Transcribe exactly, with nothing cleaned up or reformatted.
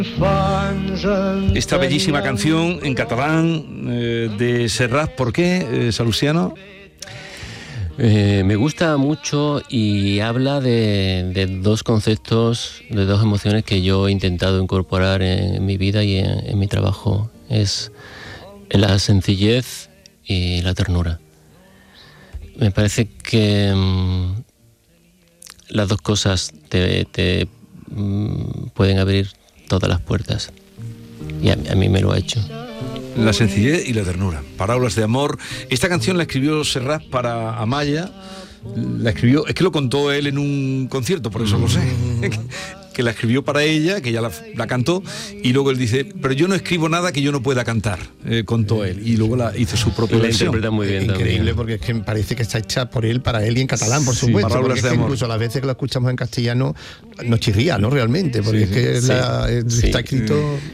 Esta bellísima canción en catalán eh, de Serrat, ¿por qué, eh, Salustiano? Eh, me gusta mucho y habla de, de dos conceptos, de dos emociones que yo he intentado incorporar en, en mi vida y en, en mi trabajo. Es la sencillez y la ternura. Me parece que mmm, las dos cosas te, te mmm, pueden abrir todas las puertas. Y a, a mí me lo ha hecho. La sencillez y la ternura, parábolas de amor. Esta canción la escribió Serrat para Amaya. La escribió, es que lo contó él en un concierto, por eso lo sé. Que la escribió para ella, que ella la, la cantó, y luego él dice, pero yo no escribo nada que yo no pueda cantar, eh, contó él, y luego la hizo su propia y la versión. interpreta muy bien. Increíble, también. porque es que me parece que está hecha por él, para él y en catalán, por Sí, supuesto. parábolas Porque de es que amor. incluso las veces que lo escuchamos en castellano nos chirría, ¿no? Realmente, porque Sí, es que sí. la, Sí. está escrito...